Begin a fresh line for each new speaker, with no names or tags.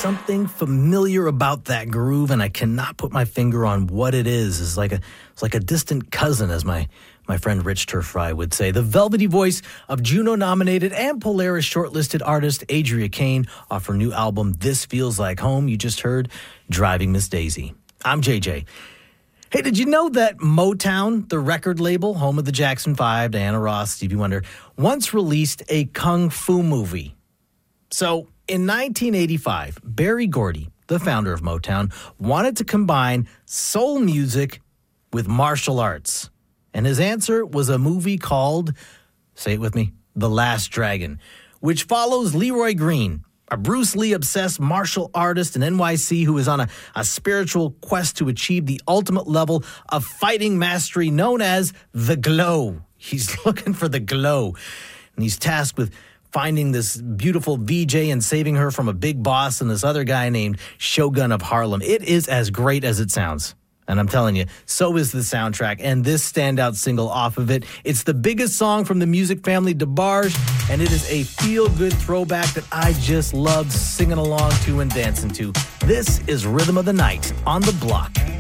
something familiar about that groove, and I cannot put my finger on what it is. It's like a distant cousin, as my friend Rich Turfry would say. The velvety voice of Juno-nominated and Polaris shortlisted artist Adria Kane off her new album, This Feels Like Home. You just heard Driving Miss Daisy. I'm JJ. Hey, did you know that Motown, the record label, home of the Jackson 5, Diana Ross, Stevie Wonder, once released a kung fu movie? So, in 1985, Berry Gordy, the founder of Motown, wanted to combine soul music with martial arts. And his answer was a movie called, say it with me, The Last Dragon, which follows Leroy Green, a Bruce Lee-obsessed martial artist in NYC who is on a spiritual quest to achieve the ultimate level of fighting mastery known as the glow. He's looking for the glow, and he's tasked with finding this beautiful VJ and saving her from a big boss and this other guy named Shogun of Harlem. It is as great as it sounds. And I'm telling you, so is the soundtrack and this standout single off of it. It's the biggest song from the music family DeBarge, and it is a feel-good throwback that I just love singing along to and dancing to. This is Rhythm of the Night on The Block.